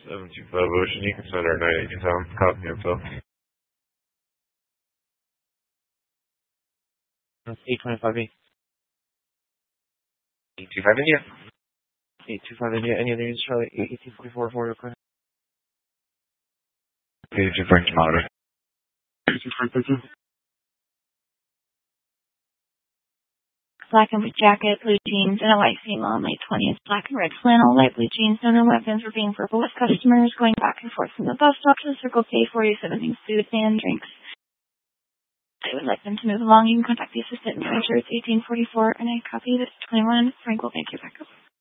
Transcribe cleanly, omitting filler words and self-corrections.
725 Ocean. You can send our 980 town. Copy info. 825 825 India. 825 India. Any other news, Charlie? 1844 forward, okay. Agent French monitor. Agent French, thank you. Black and blue jacket, blue jeans, and a white female on May 20th. Black and red flannel, light blue jeans, no weapons were being verbal with customers going back and forth from the bus stop to the Circle K 47 having food and drinks. I would like them to move along. You can contact the assistant manager. It's 1844, and I copy this 21. Frank will thank you back up.